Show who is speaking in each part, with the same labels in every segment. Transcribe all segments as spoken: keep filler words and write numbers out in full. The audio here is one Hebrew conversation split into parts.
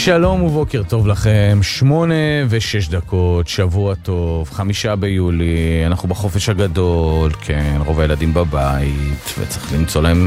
Speaker 1: שלום ובוקר טוב לכם, שמונה ושש דקות, שבוע טוב, חמישה ביולי, אנחנו בחופש הגדול, כן, רוב הילדים בבית, וצריך למצוא להם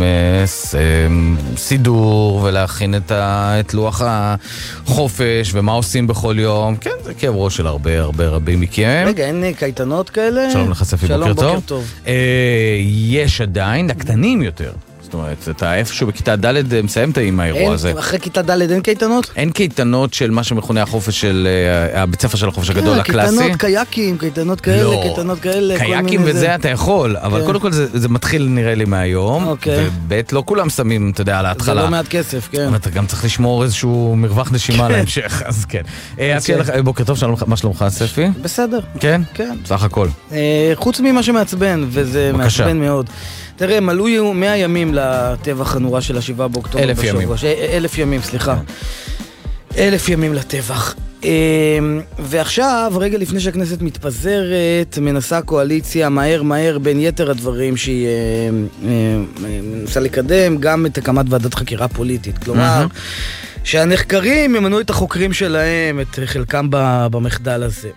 Speaker 1: אה, סידור ולהכין את, ה, את לוח החופש, ומה עושים בכל יום, כן, זה כאב ראש של הרבה הרבה רבים מכם.
Speaker 2: רגע, אין קייטנות כאלה?
Speaker 1: שלום לך ספי,
Speaker 2: שלום,
Speaker 1: בוקר
Speaker 2: בוקר
Speaker 1: טוב.
Speaker 2: טוב.
Speaker 1: אה, יש עדיין, הקטנים יותר. זאת אומרת, אתה איפשהו בכיתה ד' מסיים את עם האירוע הזה.
Speaker 2: אחרי כיתה ד' אין קייטנות?
Speaker 1: אין קייטנות של מה שמכונה החופש של, הבית ספר של החופש הגדול הקלאסי.
Speaker 2: קייטנות קייקים, קייטנות כאלה, קייטנות כאלה.
Speaker 1: קייקים וזה אתה יכול, אבל קודם כל זה מתחיל נראה לי מהיום, ובית לא כולם שמים, אתה יודע, על ההתחלה.
Speaker 2: זה לא מעט כסף, כן.
Speaker 1: אתה גם צריך לשמור איזשהו מרווח נשימה להמשך, אז כן. בוקר טוב, מה שלומך ספי?
Speaker 2: בסדר.
Speaker 1: כן? כן. סך הכל.
Speaker 2: חוץ ממה שמעצבן, וזה מעצבן מאוד. תראה, מלאו מאה ימים לטבח הנורא של השבעה באוקטובר.
Speaker 1: אלף ימים.
Speaker 2: אלף ימים, סליחה. אלף ימים לטבח. ועכשיו, רגע לפני שהכנסת מתפזרת, מנסה קואליציה מהר מהר בין יתר הדברים שהיא מנסה לקדם, גם את הקמת ועדת חקירה פוליטית. כלומר, שהנחקרים ימנו את החוקרים שלהם, את חלקם במחדל הזה.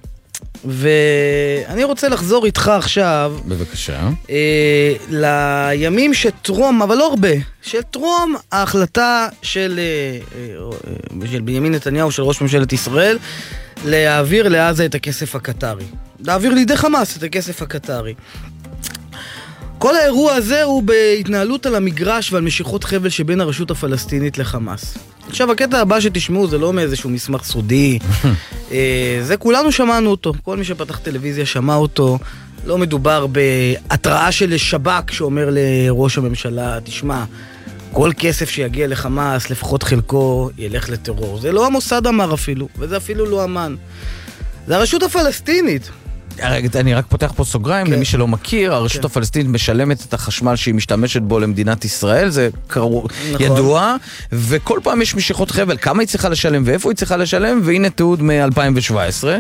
Speaker 2: ואני רוצה לחזור איתך עכשיו
Speaker 1: בבקשה
Speaker 2: אה, לימים שטרום, אבל לא הרבה, שטרום ההחלטה של, אה, של בנימין נתניהו, של ראש ממשלת ישראל, להעביר לעזה את הכסף הקטרי, להעביר לידי חמאס את הכסף הקטרי. כל האירוע הזה הוא בהתנהלות על המגרש ועל משיכות חבל שבין הרשות הפלסטינית לחמאס. עכשיו, הקטע הבא שתשמעו זה לא מאיזשהו מסמך סודי, זה כולנו שמענו אותו, כל מי שפתח טלוויזיה שמע אותו, לא מדובר בהתראה של שב"כ שאומר לראש הממשלה, תשמע, כל כסף שיגיע לחמאס, לפחות חלקו, ילך לטרור. זה לא המוסד אמר אפילו, וזה אפילו לא אמן. זה הרשות הפלסטינית.
Speaker 1: אני רק פותח פה סוגריים, למי שלא מכיר, הרשות הפלסטינית משלמת את החשמל שהיא משתמשת בו למדינת ישראל, זה ידוע, וכל פעם יש משיכות חבל, כמה היא צריכה לשלם ואיפה היא צריכה לשלם, והנה תיעוד מ-אלפיים שבע עשרה.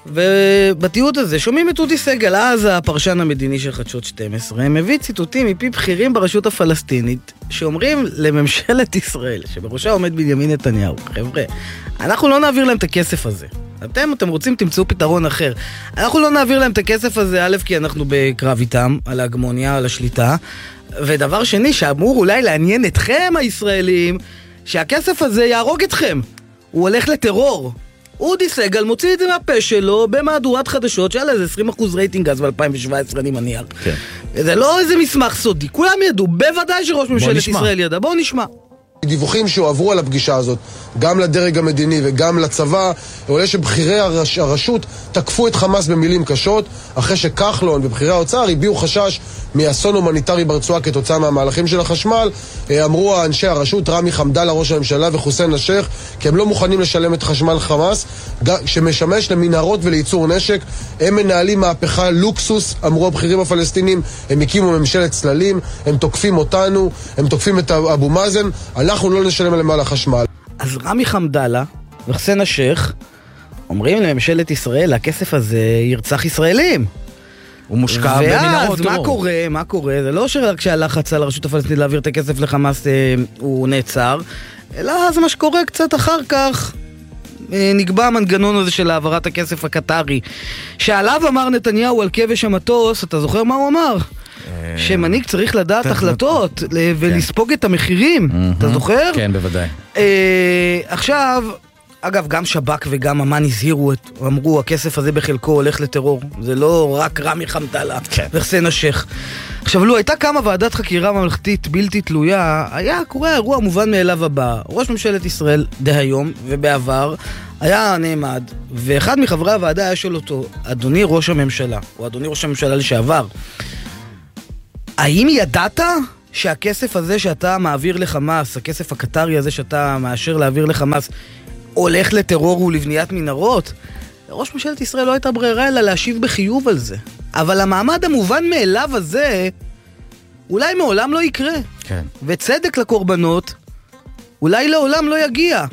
Speaker 2: ובתיעוד הזה שומעים את אודי סגל, אז הפרשן המדיני של חדשות שתים עשרה, מביא ציטוטים מפי בכירים ברשות הפלסטינית, שאומרים לממשלת ישראל, שבראשה עומד בנימין נתניהו, חבר'ה, אנחנו לא נעביר להם את הכסף הזה. אתם, אתם רוצים, תמצאו פתרון אחר. אנחנו לא נעביר להם את הכסף הזה, א', כי אנחנו בקרב איתם, על ההגמוניה, על השליטה. ודבר שני, שאמור אולי לעניין אתכם, הישראלים, שהכסף הזה יהרוג אתכם. הוא הולך לטרור. אודי סגל מוציא את זה מהפה שלו במהדורת חדשות, שהיה איזה עשרים אחוז רייטינג אז ב-אלפיים שבע עשרה, אני מניח. כן. זה לא איזה מסמך סודי, כולם ידעו, בוודאי שראש ממשלת ישראל ידע. בואו נשמע.
Speaker 3: דיווחים שהועברו על הפגישה הזאת, גם לדרג המדיני וגם לצבא, עולה שבכירי הרש, הרשות תקפו את חמאס במילים קשות, אחרי שכחלון ובכירי האוצר הביעו חשש מאסון הומניטרי ברצועה כתוצאה מהמהלכים של החשמל. אמרו אנשי הרשות, רמי חמדאללה ראש הממשלה וחוסיין השייח, כי הם לא מוכנים לשלם את חשמל חמאס, שמשמש למנהרות ולייצור נשק. הם מנהלים מהפכה לוקסוס, אמרו הבכירים הפלסטינים, הם הקימו ממשלת צללים, הם תוקפים אותנו, הם תוקפים את אבו מאזן, אנחנו לא נשלם עליהם על החשמל.
Speaker 2: אז רמי חמדאללה וחוסיין השייח אומרים לממשלת ישראל, הכסף הזה ירצח ישראלים.
Speaker 1: הוא מושקע במנהרות טרור.
Speaker 2: ואז מה קורה? מה קורה? זה לא שרק שהלחץ על הרשות הפלסטינית להעביר את הכסף לחמאס הוא נעצר, אלא זה מה שקורה קצת אחר כך. נקבע המנגנון הזה של העברת הכסף הקטרי, שעליו אמר נתניהו על כבש המטוס, אתה זוכר מה הוא אמר? שמנהיג צריך לדעת החלטות ולספוג את המחירים, אתה זוכר?
Speaker 1: כן, בוודאי.
Speaker 2: עכשיו, אגב, גם שב"כ וגם אמן הזהירו, אמרו, הכסף הזה בחלקו הולך לטרור, זה לא רק רמי חמדאללה וחוסיין השייח. עכשיו, לו הייתה קמה ועדת חקירה ממלכתית בלתי תלויה, היה קורה האירוע המובן מאליו הבא. ראש ממשלת ישראל דהיום ובעבר היה נעמד, ואחד מחברי הוועדה היה שואל אותו, אדוני ראש הממשלה, או אדוני ראש הממשלה לשעבר, האם ידעת שהכסף הזה שאתה מעביר לחמאס, הכסף הקטרי הזה שאתה מאשר להעביר לחמאס, הולך לטרור ולבניית מנהרות? ראש ממשלת ישראל לא הייתה ברירה אלא להשיב בחיוב על זה. אבל המעמד המובן מאליו הזה, אולי מעולם לא יקרה.
Speaker 1: כן.
Speaker 2: וצדק לקורבנות, אולי לעולם לא יגיע.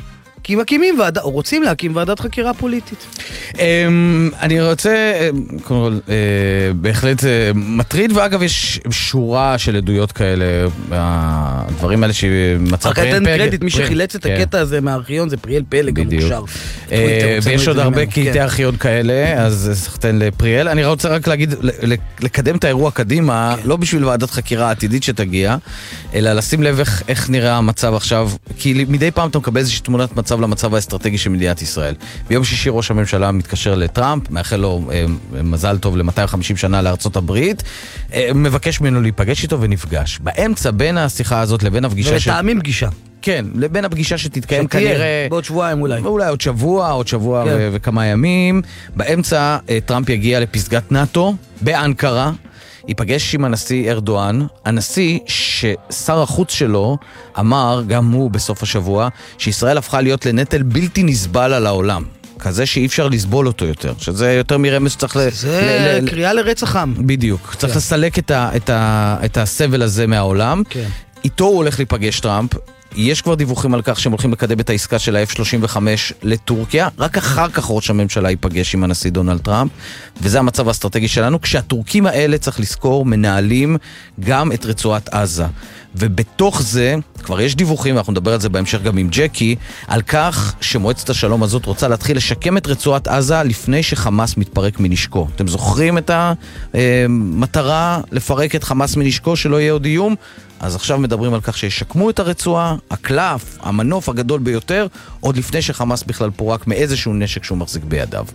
Speaker 2: כי מקימים ועדה, או רוצים להקים ועדת חקירה פוליטית.
Speaker 1: אני רוצה, קודם כל, בהחלט מטריד, ואגב יש שורה של עדויות כאלה, הדברים האלה שמצא פריאל פלג.
Speaker 2: רק אתן קרדיט, מי שחילץ את הקטע הזה מהארכיון זה פריאל פלג המוכשר.
Speaker 1: ויש עוד הרבה קטעי ארכיון כאלה, אז סחטן לפריאל. אני רוצה רק להגיד, לקדם את האירוע קדימה, לא בשביל ועדת חקירה העתידית שתגיע, אלא לשים לב איך נראה המצב עכשיו, כי מדי פעם אתה מקבל איזושהי תמונת מצב למצב האסטרטגי של מדינת ישראל. ביום שישי ראש הממשלה מתקשר לטראמפ, מאחל לו אה, מזל טוב ל-מאתיים וחמישים שנה לארצות הברית, אה, מבקש ממנו להיפגש איתו ונפגש. באמצע בין השיחה הזאת לבין הפגישה
Speaker 2: ש... ולטעמים פגישה.
Speaker 1: כן, לבין הפגישה שתתקיים כנראה...
Speaker 2: בעוד שבועיים אולי.
Speaker 1: אולי עוד שבוע, עוד שבוע
Speaker 2: כן.
Speaker 1: ו- וכמה ימים. באמצע אה, טראמפ יגיע לפסגת נאטו באנקרה, ייפגש עם הנשיא ארדואן, הנשיא ששר החוץ שלו אמר, גם הוא בסוף השבוע, שישראל הפכה להיות לנטל בלתי נסבל על העולם. כזה שאי אפשר לסבול אותו יותר, שזה יותר מרמז שצריך...
Speaker 2: זה ל- קריאה לרצח עם.
Speaker 1: בדיוק, צריך
Speaker 2: כן.
Speaker 1: לסלק את, ה- את, ה- את הסבל הזה מהעולם.
Speaker 2: כן.
Speaker 1: איתו הוא הולך להיפגש טראמפ, יש כבר דיווחים על כך שהם הולכים לקדם את העסקה של ה-אף שלושים וחמש לטורקיה, רק אחר כך ראש הממשלה ייפגש עם הנשיא דונלד טראמפ, וזה המצב האסטרטגי שלנו, כשהטורקים האלה, צריך לזכור, מנהלים גם את רצועת עזה. ובתוך זה, כבר יש דיווחים, ואנחנו נדבר על זה בהמשך גם עם ג'קי, על כך שמועצת השלום הזאת רוצה להתחיל לשקם את רצועת עזה לפני שחמאס מתפרק מנשקו. אתם זוכרים את המטרה לפרק את חמאס מנשקו, שלא יהיה עוד איום? אז עכשיו מדברים על כך שישקמו את הרצועה, הקלף, המנוף הגדול ביותר, עוד לפני שחמאס בכלל פורק מאיזשהו נשק שהוא מחזיק בידיו.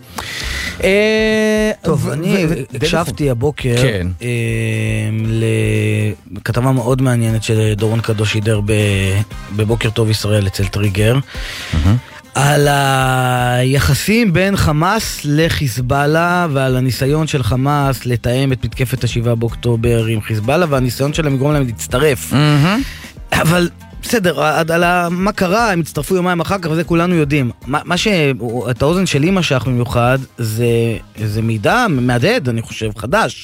Speaker 2: טוב, אני הקשבתי הבוקר לכתבה מאוד מעניינת של דורון קדוש שידר בבוקר טוב ישראל אצל טריגר, על היחסים בין חמאס לחיזבאללה ועל הניסיון של חמאס לתאם את מתקפת השבעה באוקטובר עם חיזבאללה והניסיון שלהם לגרום להם להצטרף. אבל בסדר, על מה קרה, הם הצטרפו יומיים אחר כך וזה כולנו יודעים. מה שאת האוזן שלי משך במיוחד זה מידע מהדהד, אני חושב, חדש,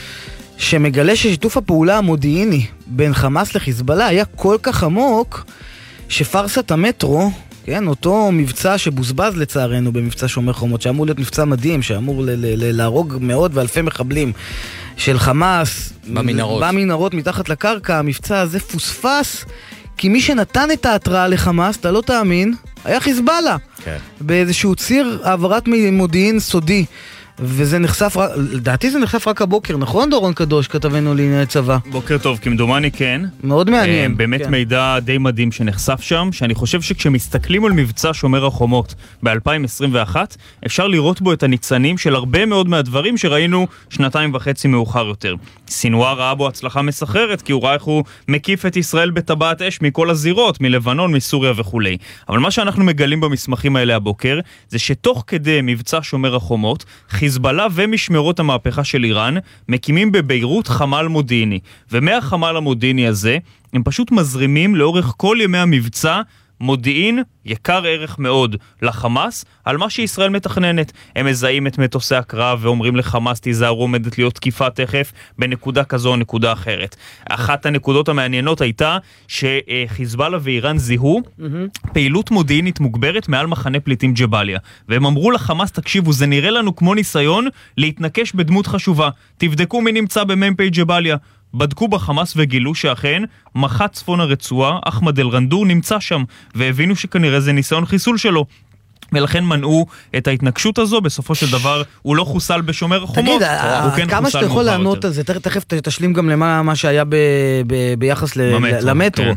Speaker 2: שמגלה ששיתוף הפעולה המודיעיני בין חמאס לחיזבאללה היה כל כך עמוק שפרסת המטרו, כן, אותו מבצע שבוזבז לצערנו במבצע שומר חומות, שאמור להיות מבצע מדהים, שאמור ל- ל- להרוג מאות ואלפי מחבלים של חמאס
Speaker 1: במנהרות.
Speaker 2: במנהרות מתחת לקרקע, המבצע הזה פוספס, כי מי שנתן את ההתראה לחמאס, אתה לא תאמין, היה חיזבאללה. כן. באיזשהו ציר העברת מודיעין סודי. וזה נחשף, לדעתי זה נחשף רק הבוקר, נכון דורון קדוש, כתבנו לענייני צבא?
Speaker 4: בוקר טוב, כמדומני כן.
Speaker 2: מאוד מעניין.
Speaker 4: באמת
Speaker 2: כן.
Speaker 4: מידע די מדהים שנחשף שם, שאני חושב שכשמסתכלים על מבצע שומר החומות ב-אלפיים עשרים ואחת, אפשר לראות בו את הניצנים של הרבה מאוד מהדברים שראינו שנתיים וחצי מאוחר יותר. סינואר ראה בו הצלחה מסחררת, כי הוא ראה איך הוא מקיף את ישראל בטבעת אש מכל הזירות, מלבנון, מסוריה וכו'. אבל מה שאנחנו מגלים במסמכים האלה הבוקר, זה שתוך כדי מבצע שומר החומות, חיזבאללה ומשמרות המהפכה של איראן מקימים בביירות חמ"ל מודיעיני. ומהחמ"ל המודיעיני הזה הם פשוט מזרימים לאורך כל ימי המבצע מודיעין יקר ערך מאוד לחמאס על מה שישראל מתכננת. הם מזהים את מטוסי הקרב ואומרים לחמאס תיזהרו, עומדת להיות תקיפה תכף בנקודה כזו או נקודה אחרת. אחת הנקודות המעניינות הייתה שחיזבאללה ואיראן זיהו mm-hmm. פעילות מודיעינית מוגברת מעל מחנה פליטים ג'באליה, והם אמרו לחמאס תקשיבו, זה נראה לנו כמו ניסיון להתנקש בדמות חשובה, תבדקו מי נמצא במ"פ ג'באליה. בדקו בחמאס וגילו שאכן מח"ט צפון הרצועה, אחמד אל-רנדור, נמצא שם, והבינו שכנראה זה ניסיון חיסול שלו. ולכן מנעו את ההתנגשות הזו, בסופו של דבר הוא לא חוסל בשומר החומות.
Speaker 2: תגיד, כן כמה שאתה יכול לענות יותר. על זה, תכף תשלים גם למה מה שהיה ב, ב, ביחס ל, במטרו, למטרו. כן.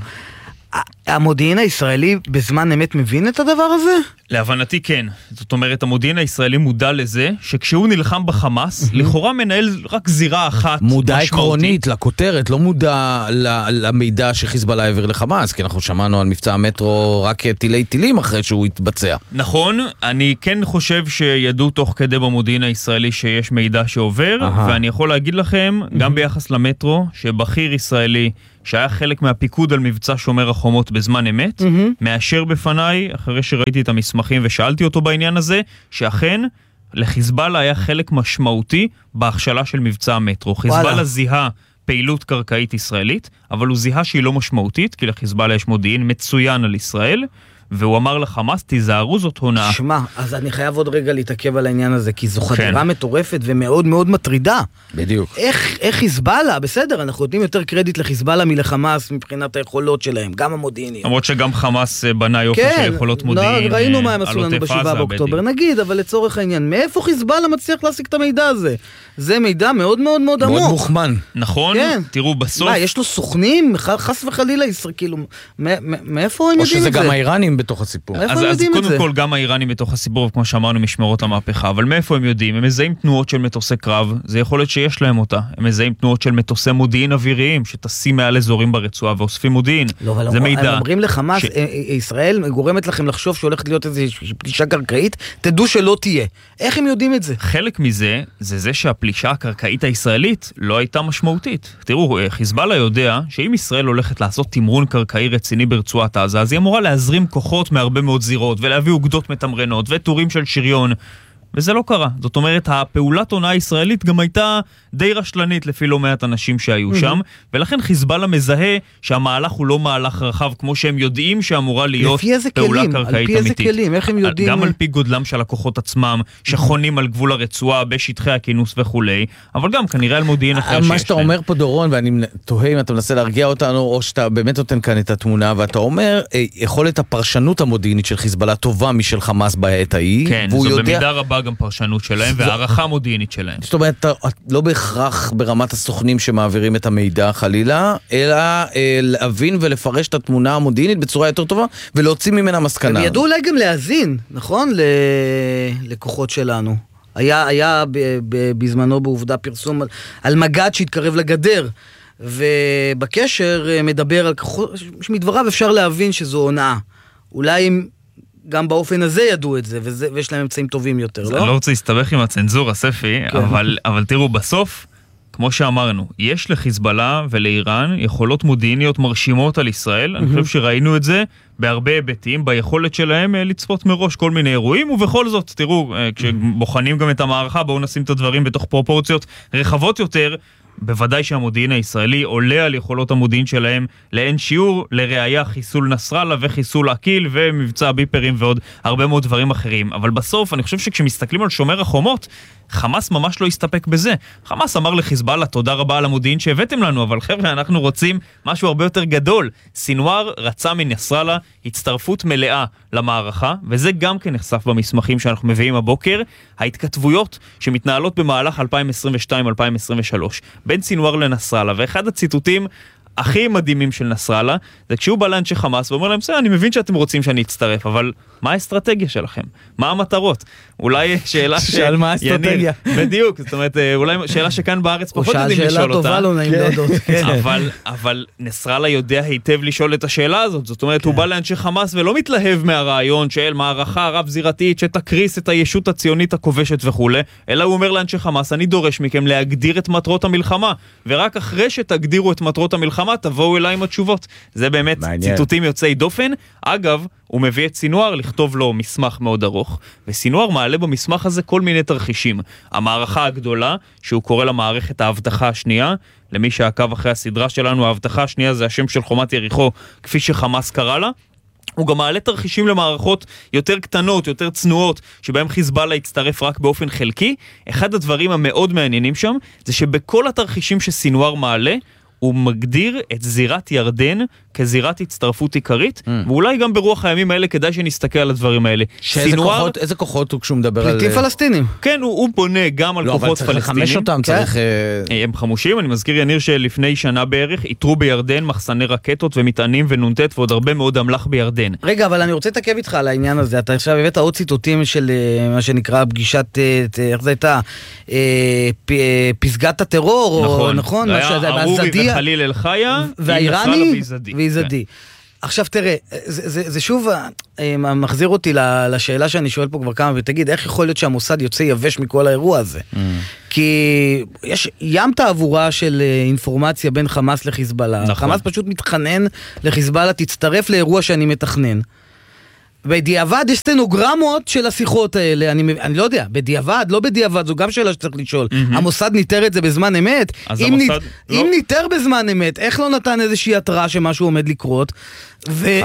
Speaker 2: המודיעין הישראלי בזמן אמת מבין את הדבר הזה?
Speaker 4: להבנתי כן. זאת אומרת, המודיעין הישראלי מודע לזה שכשהוא נלחם בחמאס, לכאורה מנהל רק זירה אחת
Speaker 1: מודע עקרונית לכותרת, לא מודע למידע שחיזבאללה העביר לחמאס, כי אנחנו שמענו על מבצע המטרו רק טילי טילים אחרי שהוא התבצע.
Speaker 4: נכון, אני כן חושב שידעו תוך כדי במודיעין הישראלי שיש מידע שעובר, ואני יכול להגיד לכם, גם ביחס למטרו, שבכיר ישראלי שהיה חלק מהפיקוד על מבצע שומר החומות בזמן אמת, mm-hmm. מאשר בפניי, אחרי שראיתי את המסמכים ושאלתי אותו בעניין הזה, שאכן לחיזבאללה היה חלק משמעותי בהכשלה של מבצע המטרו. חיזבאללה זיהה פעילות קרקעית ישראלית, אבל הוא זיהה שהיא לא משמעותית, כי לחיזבאללה יש מודיעין מצוין על ישראל, והוא אמר לחמאס, תיזהרו, זאת הונאה.
Speaker 2: שמע, אז אני חייב עוד רגע להתעכב על העניין הזה, כי זו חדירה מטורפת ומאוד מאוד מטרידה.
Speaker 1: בדיוק.
Speaker 2: איך, איך חיזבאללה, בסדר, אנחנו נותנים יותר קרדיט לחיזבאללה מלחמאס מבחינת היכולות שלהם, גם המודיעיניים.
Speaker 4: למרות שגם חמאס בנה יופי
Speaker 2: כן,
Speaker 4: של יכולות מודיעין.
Speaker 2: לא, ראינו מה הם עשו לנו בשבעה באוקטובר, נגיד, אבל לצורך העניין, מאיפה חיזבאללה מצליח להשיג את המידע הזה? זה מידע מאוד מאוד מאוד עמוק.
Speaker 1: מאוד מוכמן.
Speaker 4: נכון?
Speaker 2: כן.
Speaker 4: תראו, בסוף...
Speaker 2: מה, יש לו סוכנים? חס וחלילה, כאילו, מאיפה הם יודעים את זה?
Speaker 1: או שזה גם האיראנים בתוך הסיפור.
Speaker 4: אז, אז קודם כל גם האיראנים בתוך הסיפור, כמו שאמרנו, משמרות המהפכה, אבל מאיפה הם יודעים? הם מזהים תנועות של מטוסי קרב, זה יכול להיות שיש להם אותה. הם מזהים תנועות של מטוסי מודיעין אוויריים, שטסים מעל אזורים ברצועה ואוספים מודיעין.
Speaker 2: לא, אבל
Speaker 4: זה מידע.
Speaker 2: הם אומרים לחמאס, ש... ישראל גורמת לכם לחשוב שהולכת להיות איזושהי פלישה קרקעית, תדעו שלא תהיה. איך הם יודעים את זה?
Speaker 4: חלק מזה, זה זה שהפלישה הקרקעית הישראלית לא הייתה משמעותית. תראו, חיזבאללה יודע שאם ישראל הולכת לעשות תמרון קרקעי רציני ברצועת עזה, אז היא אמורה להזרים כוחות מהרבה מאוד זירות, ולהביא עוגדות מתמרנות, וטורים של שריון, וזה לא קרה. זאת אומרת, הפעולת הונאה הישראלית גם הייתה די רשלנית לפי לא מעט אנשים שהיו שם, ולכן חיזבאללה מזהה שהמהלך הוא לא מהלך רחב, כמו שהם יודעים שאמורה להיות פעולה קרקעית אמיתית.
Speaker 2: על פי איזה כלים? איך הם יודעים?
Speaker 4: גם על פי גודלם של הכוחות עצמם, שחונים על גבול הרצועה, בשטחי הכינוס וכולי, אבל גם כנראה על מודיעין אחר שיש להם.
Speaker 1: מה שאתה אומר פה, דורון, ואני תוהה אם אתה מנסה להרגיע אותנו, או שאתה באמת נותן כאן את התמונה, ואתה אומר, יכולת הפרשנות המודיעינית של חיזבאללה טובה משל חמאס בעת ההיא.
Speaker 4: כן, זו במידה רבה גם פרשנות שלהם והערכה מודיעינית שלהם.
Speaker 1: זאת אומרת, לא בהכרח ברמת הסוכנים שמעבירים את המידע חלילה, אלא להבין ולפרש את התמונה המודיעינית בצורה יותר טובה, ולהוציא ממנה מסקנה.
Speaker 2: הם ידעו אולי גם להאזין, נכון? לכוחות שלנו. היה, היה בזמנו בעובדה פרסום על מג"ד שהתקרב לגדר, ובקשר מדבר על כוחות, שמדבריו אפשר להבין שזו הונאה. אולי הם גם באופן הזה ידעו את זה, וזה, ויש להם אמצעים טובים יותר, לא?
Speaker 4: אני לא רוצה להסתבך עם הצנזורה, ספי, כן. אבל, אבל תראו, בסוף, כמו שאמרנו, יש לחיזבאללה ולאיראן יכולות מודיעיניות מרשימות על ישראל, אני חושב שראינו את זה בהרבה היבטים, ביכולת שלהם לצפות מראש כל מיני אירועים, ובכל זאת, תראו, כשבוחנים גם את המערכה, בואו נשים את הדברים בתוך פרופורציות רחבות יותר, בוודאי שהמודיעין הישראלי עולה על יכולות המודיעין שלהם לאין שיעור, לראיה חיסול נסראללה וחיסול עקיל ומבצע ביפרים ועוד הרבה מאוד דברים אחרים. אבל בסוף אני חושב שכשמסתכלים על שומר החומות, חמאס ממש לא הסתפק בזה. חמאס אמר לחיזבאללה, תודה רבה על המודיעין שהבאתם לנו, אבל חבר'ה, אנחנו רוצים משהו הרבה יותר גדול. סינואר רצה מנסראללה הצטרפות מלאה למערכה, וזה גם כן נחשף במסמכים שאנחנו מביאים הבוקר, ההתכתבויות שמתנהלות במהלך אלפיים עשרים ושתיים אלפיים עשרים ושלוש, בין סינואר לנסראללה, ואחד הציטוטים הכי מדהימים של נסראללה, זה כשהוא בא לאנשי חמאס ואומר להם, אני מבין שאתם רוצים שאני אצטרף, אבל מה האסטרטגיה שלכם? מה המטרות? אולי שאלה ש...
Speaker 1: שאל מה האסטרטגיה?
Speaker 4: בדיוק, זאת אומרת, אולי שאלה שכאן בארץ פחות יודעים לשאול אותה.
Speaker 2: שאלה טובה לא נעים להודות.
Speaker 4: אבל, אבל נסראללה יודע היטב לשאול את השאלה הזאת, זאת אומרת, הוא בא לאנשי חמאס ולא מתלהב מהרעיון של מערכה רב-זירתית שתקריס את הישות הציונית הכובשת וכו', אלא הוא אומר לאנשי חמאס, אני דורש מכם להגדיר את מטרות המלחמה, ורק אחרי שתגדירו את מטרות המלחמה, תבואו אליי עם התשובות. זה באמת ציטוטים יוצאי דופן. אגב, הוא מביא את סינואר לכתוב לו מסמך מאוד ארוך, וסינואר מעלה במסמך הזה כל מיני תרחישים. המערכה הגדולה, שהוא קורא למערכת ההבטחה השנייה, למי שעקב אחרי הסדרה שלנו, ההבטחה השנייה זה השם של חומת יריחו, כפי שחמאס קרא לה. הוא גם מעלה תרחישים למערכות יותר קטנות, יותר צנועות, שבהם חיזבאללה יצטרף רק באופן חלקי. אחד הדברים המאוד מעניינים שם, זה שבכל התרחישים שסינואר מעלה, הוא מגדיר את זירת ירדן כזירת הצטרפות עיקרית, mm. ואולי גם ברוח הימים האלה כדאי שנסתכל על הדברים האלה.
Speaker 1: שאיזה סינואר... כוחות, איזה כוחות הוא כשהוא מדבר
Speaker 2: פליטים
Speaker 1: על...
Speaker 2: פליטים פלסטינים.
Speaker 4: כן, הוא, הוא פונה גם על
Speaker 1: לא,
Speaker 4: כוחות פלסטינים.
Speaker 1: לא, אבל צריך לחמש אותם,
Speaker 4: כן.
Speaker 1: צריך...
Speaker 4: הם חמושים, אני מזכיר יניר שלפני שנה בערך, איתרו בירדן מחסני רקטות ומטענים ונונטט ועוד הרבה מאוד אמל"ח בירדן.
Speaker 2: רגע, אבל אני רוצה להתעכב איתך על העניין הזה. אתה עכשיו הבאת עוד ציטוטים של מה שנקרא פגישת, איך זה הייתה? פסגת הטרור,
Speaker 4: נכון.
Speaker 2: נכון?
Speaker 4: היה ארורי וחליל אל חיה,
Speaker 2: והאיראני ויזדי. עכשיו תראה, זה, זה, זה שוב מחזיר אותי לשאלה שאני שואל פה כבר כמה, ותגיד, איך יכול להיות שהמוסד יוצא יבש מכל האירוע הזה? Mm. כי יש ים תעבורה של אינפורמציה בין חמאס לחיזבאללה. נכון. חמאס פשוט מתחנן לחיזבאללה, תצטרף לאירוע שאני מתכנן. בדיעבד יש סטנוגרמות של השיחות האלה, אני, אני לא יודע, בדיעבד, לא בדיעבד, זו גם שאלה שצריך לשאול. Mm-hmm. המוסד ניתר את זה בזמן אמת? אם, המוסד, ניט, לא. אם ניתר בזמן אמת, איך לא נתן איזושהי התראה שמשהו עומד לקרות? ו-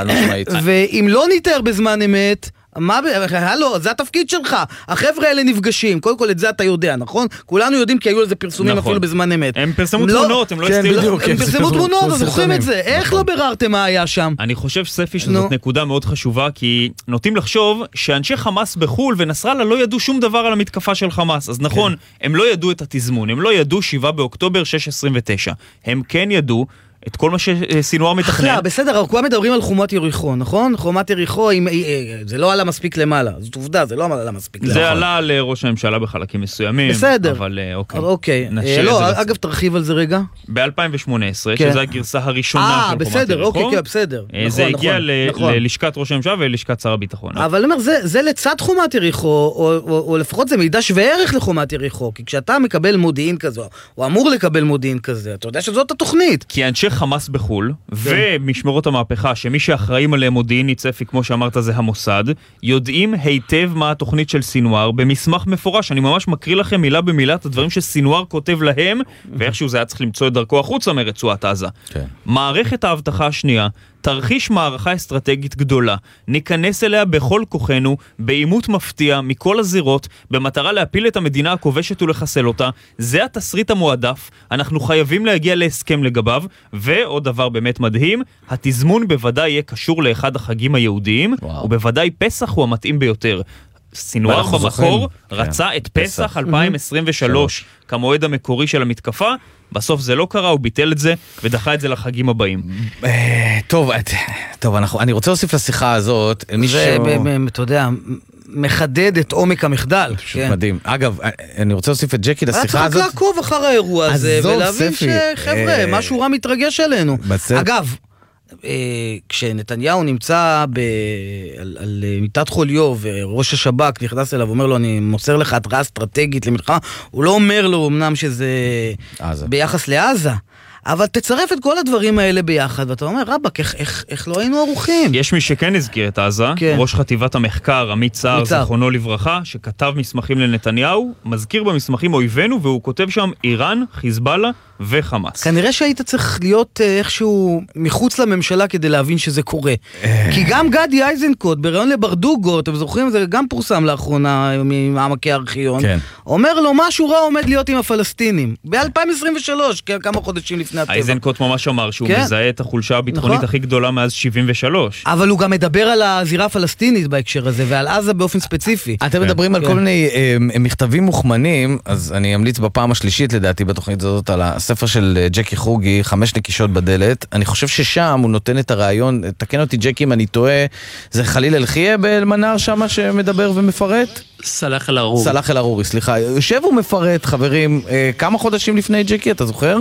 Speaker 2: ואם לא ניתר בזמן אמת, מה, הלו, זה התפקיד שלך. החבר'ה האלה נפגשים, קודם כל את זה אתה יודע, נכון? כולנו יודעים כי היו לזה פרסומים אפילו בזמן אמת.
Speaker 4: הם פרסמו תמונות, הם לא הסתירו.
Speaker 2: הם פרסמו תמונות, אז זוכרים את זה. איך לא ביררתם מה היה שם?
Speaker 4: אני חושב, ספי, שזאת נקודה מאוד חשובה, כי נוטים לחשוב שאנשי חמאס בחול ונסראללה לא ידעו שום דבר על המתקפה של חמאס. אז נכון, הם לא ידעו את התזמון, הם לא ידעו שבעה באוקטובר שש עשרים ותשע. הם כן ידעו את כל מה שסינואר מתכנן.
Speaker 2: אחלה, בסדר, כולם מדברים על חומת יריחו, נכון? חומת יריחו, זה לא עלה מספיק למעלה. זאת עובדה, זה לא עלה מספיק למעלה.
Speaker 4: זה עלה לראש הממשלה בחלקים מסוימים.
Speaker 2: בסדר.
Speaker 4: אבל אוקיי.
Speaker 2: אוקיי. לא, אגב, תרחיב על זה רגע.
Speaker 4: ב-אלפיים שמונה עשרה, שזו הגרסה הראשונה של חומת יריחו.
Speaker 2: אוקיי, בסדר.
Speaker 4: זה הגיע ללשכת ראש הממשלה ולשכת שר הביטחון.
Speaker 2: אבל אני אומר, זה לצד חומת יריחו, או לפחות זה מידע שווה ערך לחומת יריחו, כי כשאתה מקבל מודיעין כזו, או אמור לקבל מודיעין כזה, אתה יודע שזאת התוכנית. כי אנשי
Speaker 4: חמאס בחול, ומשמרות המהפכה, שמי שאחראים עליהם מודיעין ניצפי, כמו שאמרת, זה המוסד, יודעים היטב מה התוכנית של סינואר, במסמך מפורש, אני ממש מקריא לכם מילה במילה את הדברים שסינואר כותב להם, ואיכשהו זה היה צריך למצוא את דרכו החוצה מרצועת עזה. מערכת ההבטחה השנייה, תרחיש מערכה אסטרטגית גדולה, ניכנס אליה בכל כוחנו, בעימות מפתיע מכל הזירות, במטרה להפיל את המדינה הכובשת ולחסל אותה. זה התסריט המועדף, אנחנו חייבים להגיע להסכם לגביו, ועוד דבר באמת מדהים, התזמון בוודאי יהיה קשור לאחד החגים היהודיים, וואו. ובוודאי פסח הוא המתאים ביותר. סינואר במקור רצה את פסח אלפיים עשרים ושלוש כמועד המקורי של המתקפה, בסוף זה לא קרה, הוא ביטל את זה ודחה את זה לחגים הבאים.
Speaker 1: טוב, טוב, אני רוצה להוסיף לשיחה הזאת,
Speaker 2: זה, אתה יודע, מחדד את עומק המחדל.
Speaker 1: מדהים. אגב, אני רוצה להוסיף את ג'קי לשיחה הזאת.
Speaker 2: צריך לעקוב אחר האירוע הזה, ולהבין שחבר'ה, משהו רע מתרגש עלינו. אגב, כשנתניהו נמצא על מיטת חוליו וראש השב"כ נכנס אליו ואומר לו אני מוסר לך התראה אסטרטגית למלחמה, הוא לא אומר לו אמנם שזה ביחס לעזה, אבל תצרף את כל הדברים האלה ביחד, ואתה אומר, רבק, איך, איך, איך לא היינו ערוכים?
Speaker 4: יש מי שכן הזכיר את עזה, כן. ראש חטיבת המחקר, עמית צער, זכרונו לברכה, שכתב מסמכים לנתניהו, מזכיר במסמכים אויבינו, והוא כותב שם איראן, חיזבאללה וחמאס.
Speaker 2: כנראה שהיית צריך להיות איכשהו מחוץ לממשלה כדי להבין שזה קורה. כי גם גדי איזנקוט, בראיון לברדוגו, אתם זוכרים, זה גם פורסם לאחרונה ממעמקי הארכיון, כן. אומר לו, משהו רע עומד להיות עם הפלסטינים. ב-אלפיים עשרים ושלוש, כמה חודשים לפני הטבע.
Speaker 4: איזנקוט ממש אמר שהוא כן. מזהה את החולשה הביטחונית נכון. הכי גדולה מאז שבעים ושלוש.
Speaker 2: אבל הוא גם מדבר על הזירה הפלסטינית בהקשר הזה, ועל עזה באופן ספציפי.
Speaker 1: אתם כן. מדברים כן. על כל מיני אה, מכתבים מוכמנים, אז אני אמליץ בפעם השלישית לדעתי בתוכנית הזאת על הספר של ג'קי חוגי, חמש נקישות בדלת. אני חושב ששם הוא נותן את הרעיון, תקן אותי ג'קי אם אני טועה, זה חליל אלחיה באל-מנאר שם שמדבר ומפרט?
Speaker 5: סלאח אל-ערורי.
Speaker 1: סלאח אל-ערורי, סליחה. יושב ומפרט, חברים, אה, כמה חודשים לפני ג'קי, אתה זוכר?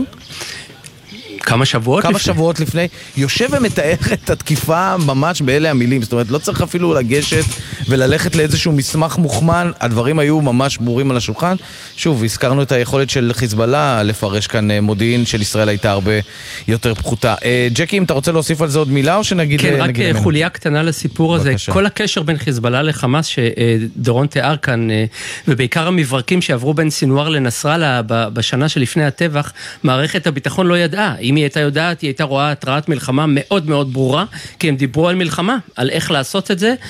Speaker 5: כמה שבועות
Speaker 1: כמה
Speaker 5: לפני.
Speaker 1: שבועות לפני, יושב ומתאר את התקיפה ממש באלה המילים, זאת אומרת, לא צריך אפילו לגשת וללכת לאיזשהו מסמך מוכמן, הדברים היו ממש ברורים על השולחן. שוב, הזכרנו את היכולת של חיזבאללה לפרש כאן מודיעין של ישראל הייתה הרבה יותר פחותה. ג'קי, אם אתה רוצה להוסיף על זה עוד מילה או שנגיד...
Speaker 5: כן, רק חוליה קטנה לסיפור הזה, כל הקשר בין חיזבאללה לחמאס שדורון תיאר כאן, ובעיקר המברקים שעברו בין סינואר לנסראללה בשנה שלפני הטבח, מערכת הביטחון לא ידעה. אם היא הייתה יודעת, היא הייתה רואה התראת מלחמה מאוד מאוד ברורה, כי הם דיברו על מלחמה, על איך לעשות את זה,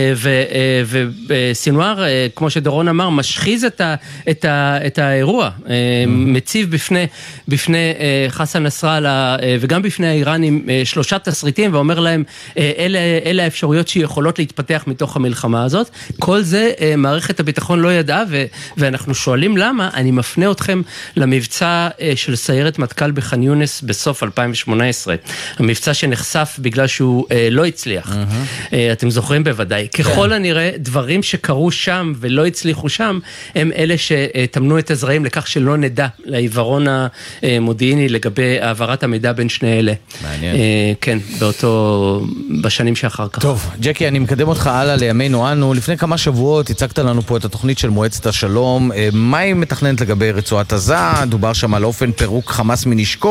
Speaker 5: וסינואר, כמו שדורון אמר, משחיז את, ה, את, ה, את האירוע, מציב בפני, בפני חסן נסראללה, וגם בפני האיראנים, שלושה תסריטים, ואומר להם, אלה, אלה האפשרויות שיכולות להתפתח מתוך המלחמה הזאת. כל זה מערכת הביטחון לא ידעה, ו, ואנחנו שואלים למה, אני מפנה אתכם למבצע של סיירת מטכ"ל בח'אן יונס, בסוף אלפיים שמונה עשרה, המבצע שנחשף בגלל שהוא אה, לא הצליח. Uh-huh. אה, אתם זוכרים בוודאי. Yeah. ככל הנראה, דברים שקרו שם ולא הצליחו שם, הם אלה שתמנו את הזרעים לכך שלא נדע לעיוורון המודיעיני לגבי העברת המידע בין שני אלה. מעניין. אה, כן, באותו, בשנים שאחר כך.
Speaker 1: טוב, ג'קי, אני מקדם אותך הלאה לימינו אנו. לפני כמה שבועות הצגת לנו פה את התוכנית של מועצת השלום. אה, מה היא מתכננת לגבי רצועת עזה? דובר שם על אופן פירוק חמאס מנשקו, חמאס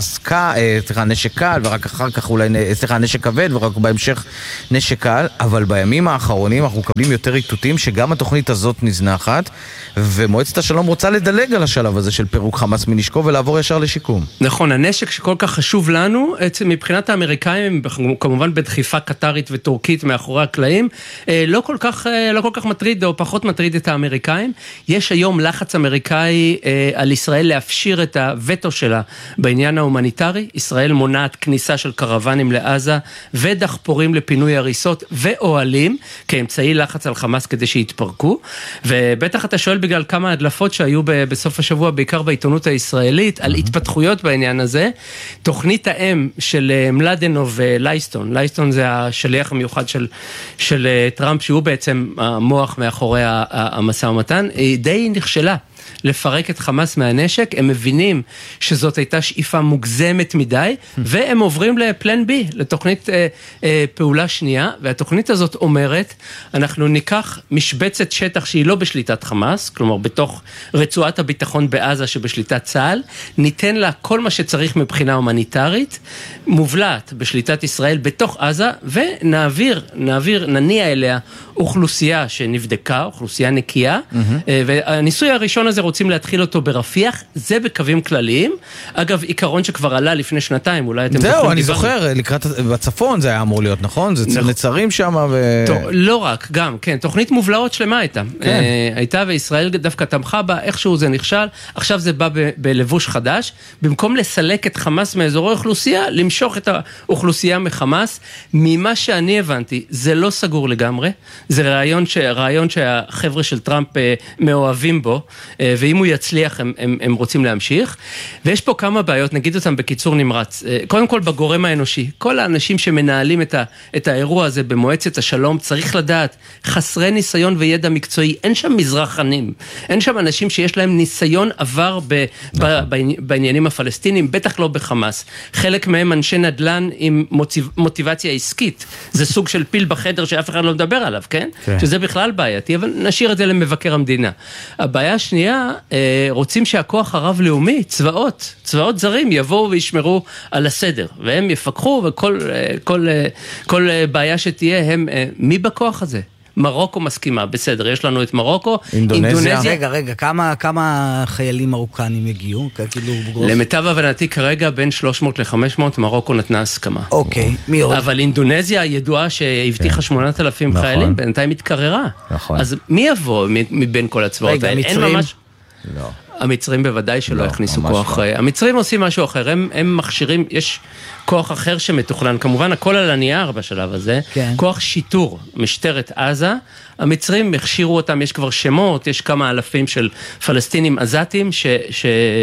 Speaker 1: חמאס קל, סליחה, נשק קל, ורק אחר כך אולי, סליחה, נשק כבד, ורק בהמשך נשק קל, אבל בימים האחרונים אנחנו מקבלים יותר איתותים שגם התוכנית הזאת נזנחת, ומועצת השלום רוצה לדלג על השלב הזה של פירוק חמאס מנשקו ולעבור ישר לשיקום.
Speaker 5: נכון, הנשק שכל כך חשוב לנו, מבחינת האמריקאים, כמובן בדחיפה קטרית וטורקית מאחורי הקלעים, לא כל כך, לא כל כך מטריד או פחות מטריד את האמריקאים. יש היום לחץ אמריקאי על ישראל להפשיר את הווטו שלה בעניין ההומניטרי. ישראל מונעת כניסה של קרוונים לעזה ודחפורים לפינוי הריסות ואוהלים כאמצעי לחץ על חמאס כדי שיתפרקו. ובטח אתה שואל בגלל כמה הדלפות שהיו בסוף השבוע, בעיקר בעיתונות הישראלית, על התפתחויות בעניין הזה. תוכנית האם של מלדנוב ולייסטון, לייסטון זה השליח המיוחד של, של טראמפ, שהוא בעצם המוח מאחורי המשא ומתן, היא די נכשלה. לפרק את חמאס מהנשק, הם מבינים שזאת הייתה שאיפה מוגזמת מדי, והם עוברים לפלן בי, לתוכנית אה, אה, פעולה שנייה, והתוכנית הזאת אומרת, אנחנו ניקח משבצת שטח שהיא לא בשליטת חמאס, כלומר בתוך רצועת הביטחון בעזה שבשליטת צה"ל, ניתן לה כל מה שצריך מבחינה הומניטרית, מובלעת בשליטת ישראל בתוך עזה, ונעביר, נעביר, נניע אליה אוכלוסייה שנבדקה, אוכלוסייה נקייה, mm-hmm. והניסוי הראשון הזה רוצים להתחיל אותו ברפיח, זה בקווים כלליים. אגב, עיקרון שכבר עלה לפני שנתיים, אולי אתם זוכרים.
Speaker 1: זהו, אני זוכר, לקראת, בצפון זה היה אמור להיות, נכון? זה נצרים שם ו...
Speaker 5: טוב, לא רק, גם, כן, תוכנית מובלעות שלמה הייתה. כן. הייתה וישראל דווקא תמכה בה, איכשהו זה נכשל, עכשיו זה בא ב- בלבוש חדש, במקום לסלק את חמאס מאזורי אוכלוסייה, למשוך את האוכלוסייה מחמאס. ממה שאני הבנתי, זה לא סגור לגמרי, זה רעיון, ש... רעיון שהחבר'ה של טראמפ מאוהבים בו, ואם הוא יצליח הם, הם, הם רוצים להמשיך. ויש פה כמה בעיות, נגיד אותם בקיצור נמרץ. קודם כל בגורם האנושי, כל האנשים שמנהלים את, ה, את האירוע הזה במועצת השלום, צריך לדעת, חסרי ניסיון וידע מקצועי, אין שם מזרחנים, אין שם אנשים שיש להם ניסיון עבר ב, ב, בעניינים הפלסטינים, בטח לא בחמאס. חלק מהם אנשי נדל"ן עם מוטיב, מוטיבציה עסקית, זה סוג של פיל בחדר שאף אחד לא מדבר עליו, כן? כן. שזה בכלל בעייתי, אבל נשאיר את זה למבקר המדינה. הבעיה השנייה, רוצים שהכוח הרב-לאומי, צבאות, צבאות זרים, יבואו וישמרו על הסדר, והם יפקחו, וכל כל, כל בעיה שתהיה, הם, מי בכוח הזה? מרוקו מסכימה, בסדר, יש לנו את מרוקו,
Speaker 1: אינדונזיה.
Speaker 5: אינדונזיה.
Speaker 2: רגע, רגע, כמה, כמה חיילים מרוקנים הגיעו? כאילו,
Speaker 5: למיטב הבנתי כרגע בין שלוש מאות ל-חמש מאות, מרוקו נתנה הסכמה.
Speaker 2: אוקיי, מי עוד?
Speaker 5: אבל אינדונזיה ידועה שהבטיחה שמונת אלפים
Speaker 1: נכון.
Speaker 5: חיילים, בינתיים מתקררה.
Speaker 1: נכון.
Speaker 5: אז מי יבוא מבין כל הצבאות?
Speaker 2: רגע,
Speaker 5: אין
Speaker 2: מצרים?
Speaker 5: ממש...
Speaker 1: לא.
Speaker 5: המצרים בוודאי שלא
Speaker 1: לא,
Speaker 5: הכניסו
Speaker 1: ממש
Speaker 5: כוח.
Speaker 1: לא.
Speaker 5: המצרים עושים משהו אחר, הם, הם מכשירים, יש כוח אחר שמתוכנן, כמובן הכל על הנייר בשלב הזה,
Speaker 2: כן.
Speaker 5: כוח שיטור, משטרת עזה, המצרים הכשירו אותם, יש כבר שמות, יש כמה אלפים של פלסטינים עזתים ש, ש,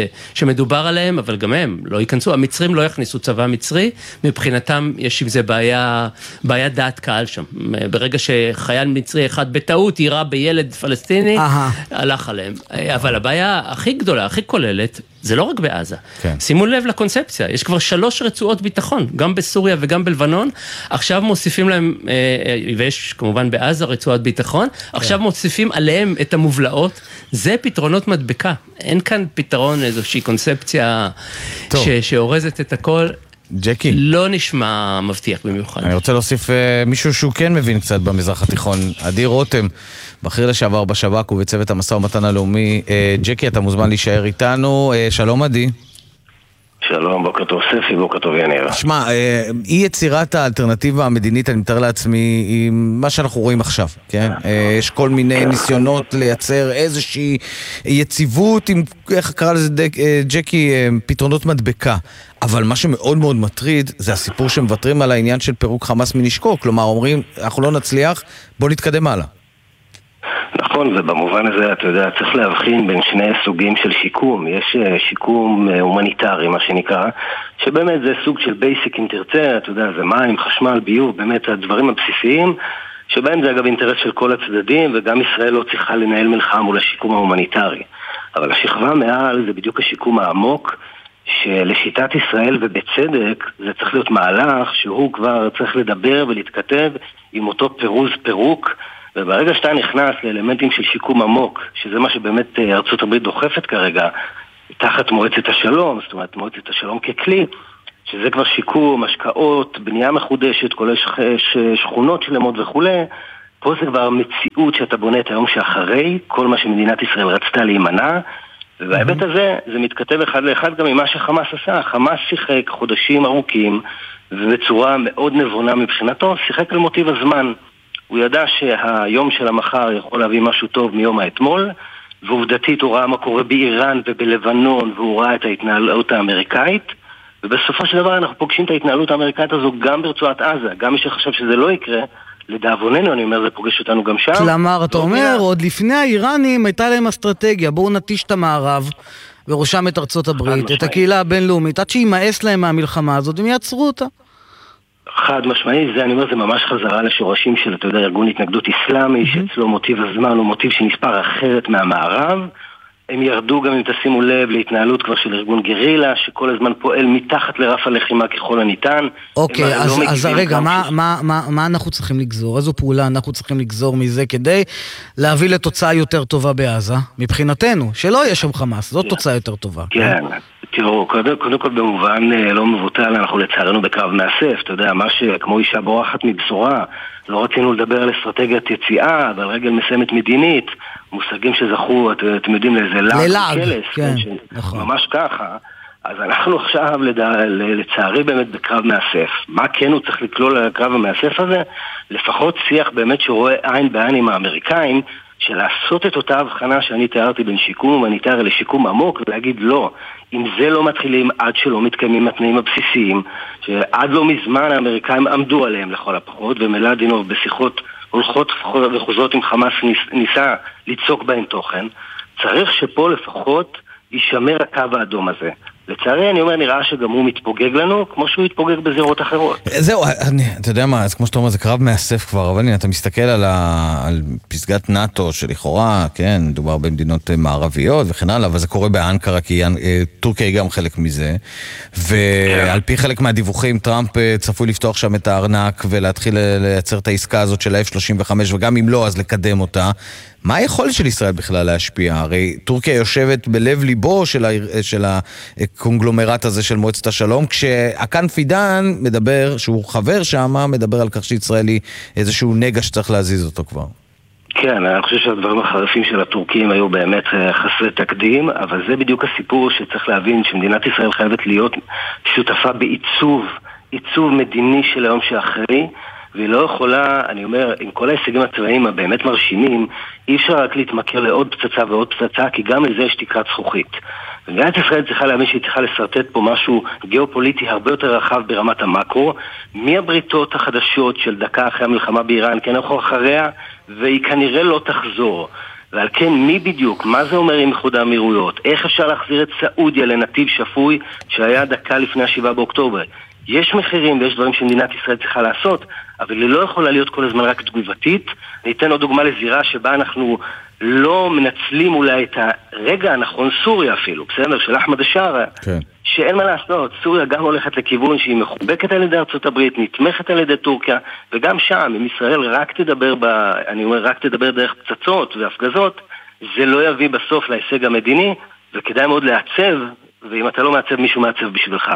Speaker 5: שמדובר עליהם, אבל גם הם לא ייכנסו, המצרים לא יכניסו צבא מצרי, מבחינתם יש עם זה בעיה, בעיה דעת קהל שם. ברגע שחייל מצרי אחד בטעות יירה בילד פלסטיני,
Speaker 2: Aha.
Speaker 5: הלך עליהם. אבל הבעיה הכי גדולה, הכי כוללת, זה לא רק בעזה.
Speaker 1: כן.
Speaker 5: שימו לב לקונספציה, יש כבר שלוש רצועות ביטחון, גם בסוריה וגם בלבנון, עכשיו מוסיפים להם, ויש כמובן בעזה רצועת ביטחון, עכשיו מוסיפים עליהם את המובלעות, זה פתרונות מדבקה, אין כאן פתרון איזושהי קונספציה ש- שאורזת את הכל,
Speaker 1: ג'קי.
Speaker 5: לא נשמע מבטיח במיוחד.
Speaker 1: אני רוצה להוסיף uh, מישהו שהוא כן מבין קצת במזרח התיכון, אדיר רותם, בכיר לשעבר בשב"כ ובצוות המשא ומתן הלאומי. uh, ג'קי, אתה מוזמן להישאר איתנו. uh, שלום עדי.
Speaker 6: שלום, בוקר טוב ספי, בוקר טוב יניר.
Speaker 1: שמע, uh, אי יצירת האלטרנטיבה המדינית, אני מתאר לעצמי, היא מה שאנחנו רואים עכשיו, כן? Uh, יש כל מיני ניסיונות לייצר איזושהי יציבות, עם, איך קרא לזה דק, uh, ג'קי, uh, פתרונות מדבקה. אבל מה שמאוד מאוד מטריד זה הסיפור שמוותרים על העניין של פירוק חמאס מנשקו, כלומר אומרים אנחנו לא נצליח, בוא נתקדם הלאה.
Speaker 6: נכון, ובמובן הזה אתה יודע צריך להבחין בין שני סוגים של שיקום. יש שיקום הומניטרי מה שנקרא, שבאמת זה סוג של בייסיק אם תרצה, אתה יודע, זה מים, חשמל, ביוב, באמת הדברים הבסיסיים שבהם זה אגב אינטרס של כל הצדדים, וגם ישראל לא צריכה לנהל מלחמה מול השיקום ההומניטרי. אבל השכבה מעל זה בדיוק השיקום העמוק, שלשיטת ישראל ובצדק זה צריך להיות מהלך שהוא כבר צריך לדבר ולהתכתב עם אותו פירוז פירוק, וברגע שאתה נכנס לאלמנטים של שיקום עמוק, שזה מה שבאמת ארצות הברית דוחפת כרגע, תחת מועצת השלום, זאת אומרת מועצת השלום ככלי, שזה כבר שיקום, השקעות, בנייה מחודשת, כולל שכונות שלמות וכו'. פה זה כבר מציאות שאתה בונה את היום שאחרי, כל מה שמדינת ישראל רצתה להימנע, ובהיבט הזה זה מתכתב אחד לאחד גם ממה שחמאס עשה. חמאס שיחק חודשים ארוכים, ובצורה מאוד נבונה מבחינתו, שיחק על מוטיב הזמן. הוא ידע שהיום של המחר יכול להביא משהו טוב מיום האתמול, ועובדתית הוא ראה מה קורה באיראן ובלבנון, והוא ראה את ההתנהלות האמריקאית, ובסופו של דבר אנחנו פוגשים את ההתנהלות האמריקאית הזו גם ברצועת עזה. גם מי שחשב שזה לא יקרה, לדאבוננו, אני אומר, זה פוגש אותנו גם שם.
Speaker 2: כלומר, אתה אומר, עוד לפני האיראנים הייתה להם אסטרטגיה, בואו נטיש את המערב, וראשם את ארצות הברית, את הקהילה הבינלאומית, עד שימאס להם מהמלחמה הזאת, הם יעצרו אותה.
Speaker 6: חד משמעי, זה אני אומר, זה ממש חזרה לשורשים של, אתה יודע, ארגון התנגדות אסלאמי, שאצלו מוטיב הזמן הוא מוטיב שנספר אחרת מהמערב. הם ירדו גם, אם תשימו לב, להתנהלות כבר של ארגון גרילה, שכל הזמן פועל מתחת לרף הלחימה ככל הניתן.
Speaker 2: אוקיי, אז, לא אז רגע, מה, ש... מה, מה, מה אנחנו צריכים לגזור? איזו פעולה אנחנו צריכים לגזור מזה כדי להביא לתוצאה יותר טובה בעזה, מבחינתנו, שלא יהיה שם חמאס, זאת תוצאה יותר טובה.
Speaker 6: כן, תראו, קודם, קודם כל במובן לא מבוטל, אנחנו לצערנו בקרב מאסף, אתה יודע, מה שכמו אישה בורחת מבשורה, לא רצינו לדבר על אסטרטגיית יציאה, ועל רגל מסיימת מדינית, מושגים שזכו, את, אתם יודעים, לאיזה לעג, קלס,
Speaker 2: כן,
Speaker 6: ש...
Speaker 2: נכון.
Speaker 6: ממש ככה. אז אנחנו עכשיו, לדע... לצערי באמת בקרב מאסף. מה כן הוא צריך לקלול על הקרב המאסף הזה? לפחות שיח באמת שרואה עין בעין עם האמריקאים, של לעשות את אותה הבחנה שאני תיארתי בין שיקום הומניטרי לשיקום עמוק, ולהגיד לא, אם זה לא מתחילים עד שלא מתקיימים התנאים הבסיסיים, שעד לא מזמן האמריקאים עמדו עליהם לכל הפחות, ומלא דינוב בשיחות הולכות וחוזרות עם חמאס ניסה ליצוק בהם תוכן, צריך שפה לפחות יישמר הקו האדום הזה. לצערי, אני אומר, נראה שגם הוא מתפוגג לנו, כמו שהוא התפוגג בזירות אחרות.
Speaker 1: זהו, אני, אתה יודע מה, אז כמו שאתה אומר, זה קרב מאסף כבר, אבל הנה, אתה מסתכל על, ה, על פסגת נאטו שלכאורה, כן, מדובר במדינות מערביות וכן הלאה, אבל זה קורה באנקרה, כי טורקיה היא גם חלק מזה, ועל פי חלק מהדיווחים, טראמפ צפוי לפתוח שם את הארנק, ולהתחיל לייצר את העסקה הזאת של ה-אף שלושים וחמש, וגם אם לא, אז לקדם אותה. מה היכולת של ישראל בכלל להשפיע? הרי טורקיה יושבת בלב ליבו של, ה... של הקונגלומרט הזה של מועצת השלום, כשהקן פידן מדבר, שהוא חבר שם, מדבר על כך שישראל היא איזשהו נגע שצריך להזיז אותו כבר.
Speaker 6: כן, אני חושב שהדברים החריפים של הטורקים היו באמת חסרי תקדים, אבל זה בדיוק הסיפור שצריך להבין שמדינת ישראל חייבת להיות שותפה בעיצוב, עיצוב מדיני של היום שאחרי, והיא לא יכולה, אני אומר, עם כל ההישגים הצבאיים הבאמת מרשימים, אי אפשר רק להתמכר לעוד פצצה ועוד פצצה, כי גם לזה יש תקרת זכוכית. ומדינת ישראל צריכה להאמין שהיא צריכה לסרטט פה משהו גיאופוליטי הרבה יותר רחב ברמת המקרו, מהבריתות החדשות של דקה אחרי המלחמה באיראן, כן אנחנו אחריה, והיא כנראה לא תחזור. ועל כן, מי בדיוק? מה זה אומר עם איחוד האמירויות? איך אפשר להחזיר את סעודיה לנתיב שפוי שהיה דקה לפני השבעה באוקטובר? יש מחירים ויש דברים שמדינת ישראל צריכה לעשות, אבל היא לא יכולה להיות כל הזמן רק תגובתית. אני אתן עוד דוגמה לזירה שבה אנחנו לא מנצלים אולי את הרגע הנכון, סוריה אפילו, בסדר, של אחמד השארה, כן. שאין מה לעשות, סוריה גם הולכת לכיוון שהיא מחובקת על ידי ארצות הברית, נתמכת על ידי טורקיה, וגם שם, אם ישראל רק תדבר, ב, אני אומר, רק תדבר דרך פצצות והפגזות, זה לא יביא בסוף להישג המדיני, וכדאי מאוד לעצב, ואם אתה לא מעצב, מישהו מעצב בשבילך.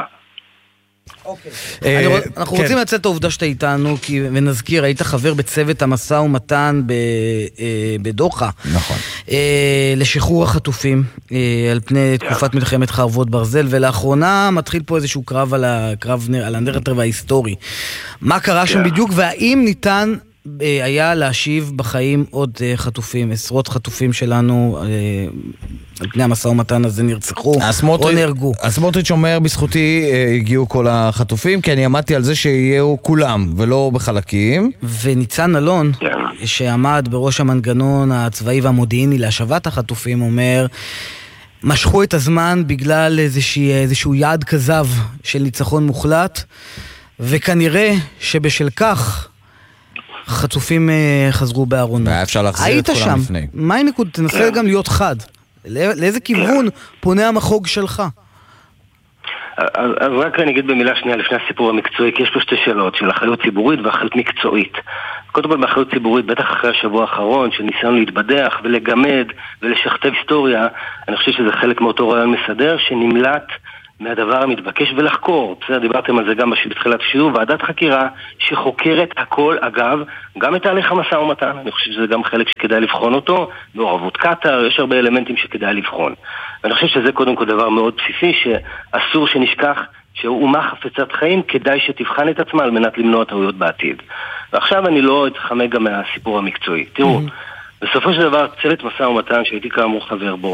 Speaker 2: אנחנו רוצים לצאת את העובדה שאתה איתנו, ונזכיר, היית חבר בצוות המשא ומתן בדוחה, נכון, לשחרור החטופים על פני תקופת מלחמת חרבות ברזל, ולאחרונה מתחיל פה איזשהו קרב על הנרטיב ההיסטורי. מה קרה שם בדיוק, והאם ניתן היה להשיב בחיים עוד חטופים, עשרות חטופים שלנו על פני המשא ומתן הזה נרצחו או נהרגו.
Speaker 1: הסמוטריץ' אומר, בזכותי הגיעו כל החטופים, כי אני עמדתי על זה שיהיו כולם ולא בחלקים.
Speaker 2: וניצן אלון, שעמד בראש המנגנון הצבאי והמודיעיני להשבת החטופים, אומר, משכו את הזמן בגלל איזשהו יעד כזב של ניצחון מוחלט, וכנראה שבשל כך חטופים חזרו בארונות.
Speaker 1: והיה אפשר להחזיר את כולם לפני.
Speaker 2: היית שם, מה היא נקוד? תנסה גם להיות חד. לאיזה כיוון פונה המחוג שלך?
Speaker 6: אז, אז רק אני אגיד במילה שנייה לפני הסיפור המקצועי, כי יש פה שתי שאלות של אחריות ציבורית ואחריות מקצועית. קודם כל באחריות ציבורית, בטח אחרי השבוע האחרון, של ניסיון להתבדח ולגמד ולשכתב היסטוריה, אני חושב שזה חלק מאותו רעיון מסדר שנמלט מהדבר המתבקש ולחקור. בסדר, דיברתם על זה גם בתחילת השידור, ועדת חקירה שחוקרת הכל, אגב, גם את תהליך המשא ומתן. אני חושב שזה גם חלק שכדאי לבחון אותו, מעורבות קטר, יש הרבה אלמנטים שכדאי לבחון. ואני חושב שזה קודם כל דבר מאוד בסיסי, שאסור שנשכח שאומה חפצת חיים, כדאי שתבחן את עצמה על מנת למנוע טעויות בעתיד. ועכשיו אני לא אתחמק גם מהסיפור המקצועי. תראו, בסופו של דבר, צוות משא ומתן שהייתי כאמור חבר בו,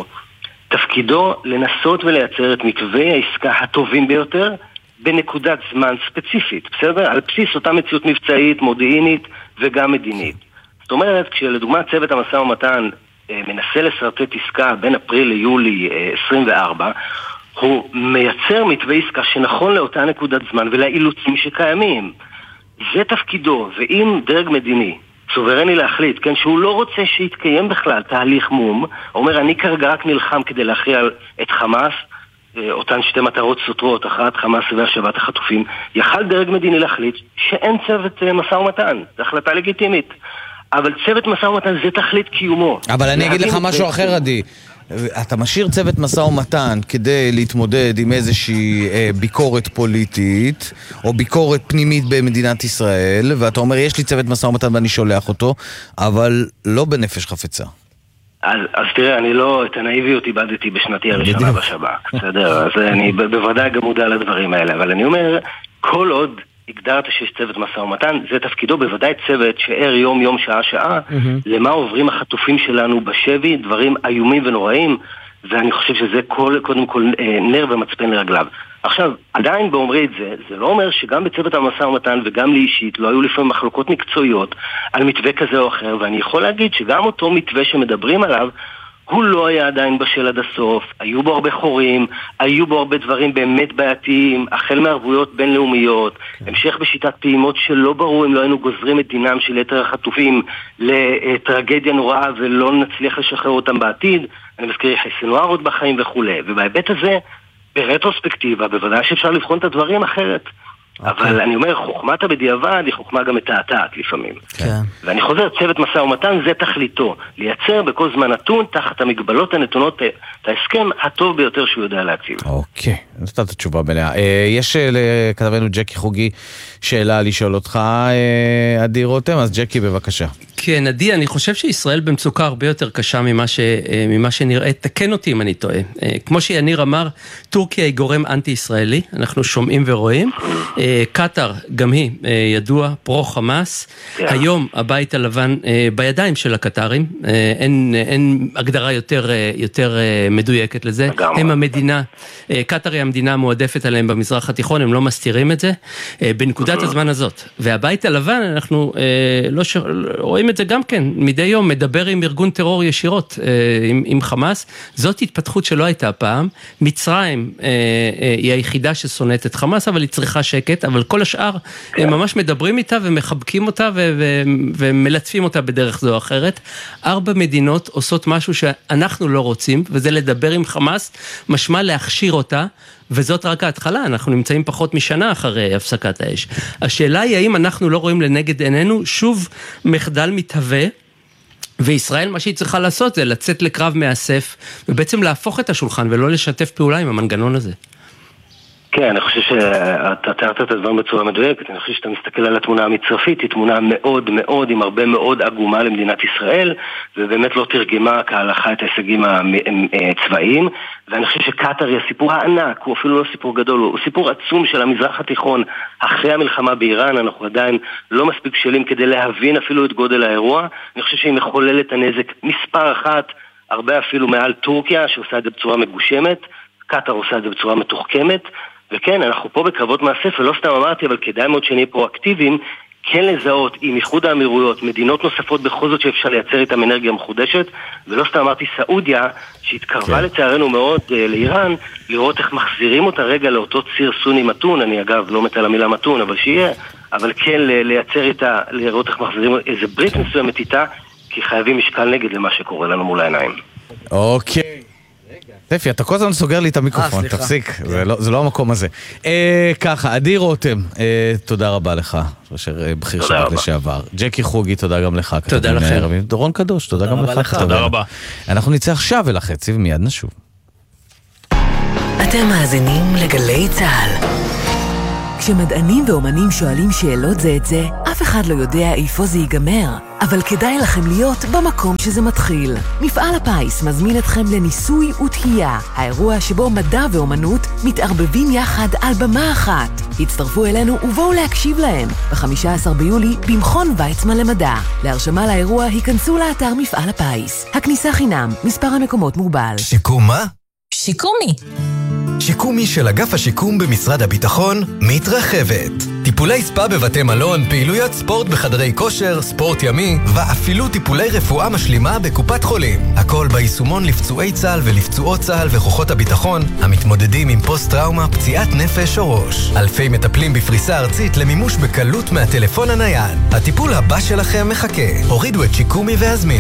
Speaker 6: תפקידו לנסות ולייצר את מתווי העסקה הטובים ביותר בנקודת זמן ספציפית, בסדר? על בסיס אותה מציאות מבצעית, מודיעינית וגם מדינית. זאת אומרת, כשלדוגמה צוות המשא ומתן אה, מנסה לסרטט עסקה בין אפריל ליולי אה, עשרים וארבע, הוא מייצר מתווי עסקה שנכון לאותה נקודת זמן ולאילוצים שקיימים. זה תפקידו, ואם דרג מדיני סוברני להחליט, כן, שהוא לא רוצה שיתקיים בכלל תהליך מום, אומר, אני כרגע רק נלחם כדי להכריע את חמאס, אותן שתי מטרות סותרות, אחת חמאס והשבת החטופים, יכל דרג מדיני להחליט שאין צוות משא ומתן, זו החלטה לגיטימית. אבל צוות משא ומתן זה תכלית קיומו.
Speaker 1: אבל אני אגיד לך משהו אחר, עדי. אתה משאיר צוות משא ומתן כדי להתמודד עם איזושהי אה, ביקורת פוליטית או ביקורת פנימית במדינת ישראל, ואתה אומר יש לי צוות משא ומתן ואני שולח אותו, אבל לא בנפש חפצה.
Speaker 6: אז, אז תראה, אני לא, את הנאיביות איבדתי בשנתי הראשונה בשב"כ, בסדר? אז אני בוודאי גם מודע לדברים האלה, אבל אני אומר, כל עוד הגדרת שיש צוות משא ומתן, זה תפקידו בוודאי צוות שער יום יום שעה שעה, mm-hmm. למה עוברים החטופים שלנו בשבי, דברים איומים ונוראים, ואני חושב שזה כל, קודם כל נר ומצפן לרגליו. עכשיו, עדיין באומרי את זה, זה לא אומר שגם בצוות המשא ומתן וגם לי אישית לא היו לפעמים מחלוקות מקצועיות על מתווה כזה או אחר, ואני יכול להגיד שגם אותו מתווה שמדברים עליו, הוא לא היה עדיין בשל עד הסוף, היו בו הרבה חורים, היו בו הרבה דברים באמת בעייתיים, החל מערבויות בינלאומיות, כן. המשך בשיטת פעימות שלא ברור אם לא היינו גוזרים את דינם של יתר החטופים לטרגדיה נוראה ולא נצליח לשחרר אותם בעתיד, אני מזכיר יחיא סנוואר עוד בחיים וכו'. ובהיבט הזה, ברטרוספקטיבה, בוודאי שאפשר לבחון את הדברים אחרת. אבל אני אומר, חוכמת הבדיעבד היא חוכמה גם מתעתעת לפעמים. ואני חוזר, צוות משא ומתן זה תכליתו, לייצר בכל זמן נתון תחת המגבלות הנתונות את ההסכם הטוב ביותר שהוא יודע להציב.
Speaker 1: אוקיי, זאת הייתה תשובה מלאה. יש לכתבנו ג'קי חוגי שאלה לשאול אותך, עדי רותם, אז ג'קי בבקשה.
Speaker 5: כן, עדי, אני חושב שישראל במצוקה הרבה יותר קשה ממה, ש, ממה שנראה, תקן אותי אם אני טועה. כמו שיניר אמר, טורקיה היא גורם אנטי-ישראלי, אנחנו שומעים ורואים. קטר, גם היא ידוע, פרו-חמאס. היום הבית הלבן בידיים של הקטרים, אין, אין הגדרה יותר, יותר מדויקת לזה. הם המדינה, קטר היא המדינה המועדפת עליהם במזרח התיכון, הם לא מסתירים את זה. בנקודת הזמן הזאת. והבית הלבן, אנחנו לא ש... רואים את זה גם כן, מדי יום מדבר עם ארגון טרור ישירות, עם, עם חמאס. זאת התפתחות שלא הייתה פעם. מצרים היא היחידה ששונאת את חמאס, אבל היא צריכה שקט, אבל כל השאר הם ממש מדברים איתה ומחבקים אותה ו- ו- ומלטפים אותה בדרך זו או אחרת. ארבע מדינות עושות משהו שאנחנו לא רוצים, וזה לדבר עם חמאס, משמע להכשיר אותה, וזאת רק ההתחלה, אנחנו נמצאים פחות משנה אחרי הפסקת האש. השאלה היא האם אנחנו לא רואים לנגד עינינו שוב מחדל מתהווה, וישראל מה שהיא צריכה לעשות זה לצאת לקרב מאסף, ובעצם להפוך את השולחן ולא לשתף פעולה עם המנגנון הזה.
Speaker 6: כן, אני חושב שאתה תיארת את הדברים בצורה מדויקת, אני חושב שאתה מסתכל על התמונה המצרפית, היא תמונה מאוד מאוד, עם הרבה מאוד עגומה למדינת ישראל, ובאמת לא תרגמה כהלכה את ההישגים הצבאיים, ואני חושב שקטר היא הסיפור הענק, הוא אפילו לא סיפור גדול, הוא סיפור עצום של המזרח התיכון, אחרי המלחמה באיראן, אנחנו עדיין לא מספיק בשלים כדי להבין אפילו את גודל האירוע, אני חושב שהיא מחוללת הנזק מספר אחת, הרבה אפילו מעל טורקיה, שעושה את זה בצורה מגושמת, קטר עושה את זה בצורה מתוחכמת, וכן, אנחנו פה בקרבות מאסף, ולא סתם אמרתי, אבל כדאי מאוד שנהיה פרואקטיביים, כן לזהות עם איחוד האמירויות, מדינות נוספות בכל זאת שאפשר לייצר איתם אנרגיה מחודשת, ולא סתם אמרתי סעודיה, שהתקרבה כן. לצערנו מאוד אה, לאיראן, לראות איך מחזירים אותה רגע לאותו ציר סוני מתון, אני אגב לא מת על המילה מתון, אבל שיהיה, אבל כן לייצר איתה, לראות איך מחזירים איזה ברית כן. מסוימת איתה, כי חייבים משקל נגד למה שקורה לנו מול העיניים.
Speaker 1: אוקיי. רגע. טפי, אתה כל הזמן סוגר לי את המיקרופון,
Speaker 2: אה,
Speaker 1: תפסיק, זה לא, זה לא המקום הזה. אה, ככה, אדיר רותם, אה, תודה רבה לך, אשר בכיר שבט לשעבר. ג'קי חוגי, תודה גם לך.
Speaker 5: תודה לכם.
Speaker 1: דורון קדוש, תודה גם לך.
Speaker 4: תודה רבה.
Speaker 1: אנחנו נצא עכשיו אל החצי ומיד נשוב.
Speaker 7: אתם מאזינים לגלי צהל. כשמדענים ואומנים שואלים שאלות זה את זה, אף אחד לא יודע איפה זה ייגמר. אבל כדאי לכם להיות במקום שזה מתחיל. מפעל הפיס מזמין אתכם לניסוי ותהייה, האירוע שבו מדע ואומנות מתערבבים יחד על במה אחת. הצטרפו אלינו ובואו להקשיב להם ב-חמישה עשר ביולי במכון ויצמן למדע. להרשמה לאירוע היכנסו לאתר מפעל הפיס. הכניסה חינם, מספר המקומות מוגבל.
Speaker 8: שיקום מה?
Speaker 9: שיקומי.
Speaker 8: שיקומי של אגף השיקום במשרד הביטחון מתרחבת. טיפולי ספה בבתי מלון, פעילויות ספורט בחדרי כושר, ספורט ימי, ואפילו טיפולי רפואה משלימה בקופת חולים. הכל ביישומון לפצועי צה"ל ולפצועות צה"ל וכוחות הביטחון המתמודדים עם פוסט-טראומה, פציעת נפש או ראש. אלפי מטפלים בפריסה ארצית למימוש בקלות מהטלפון הנייד. הטיפול הבא שלכם מחכה. הורידו את שיקומי והזמין.